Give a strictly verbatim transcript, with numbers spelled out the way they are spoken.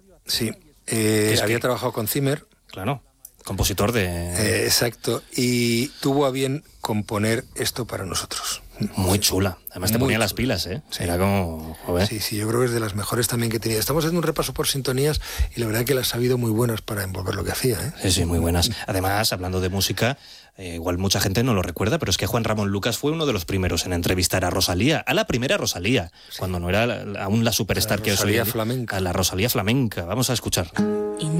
Sí, eh, Es que- había trabajado con Zimmer. Claro, compositor de... Eh, exacto, y tuvo a bien componer esto para nosotros. Muy chula. Además te Muy ponía las chula. pilas, ¿eh? Sí. Era como... Joder. Sí, sí, yo creo que es de las mejores también que tenía. Estamos haciendo un repaso por sintonías y la verdad que las ha habido muy buenas para envolver lo que hacía, ¿eh? Sí, sí, muy buenas. Además, hablando de música, eh, igual mucha gente no lo recuerda, pero es que Juan Ramón Lucas fue uno de los primeros en entrevistar a Rosalía, a la primera Rosalía, sí. cuando no era la, aún la superstar la que es hoy Rosalía en día, flamenca. a la Rosalía flamenca. Vamos a escuchar.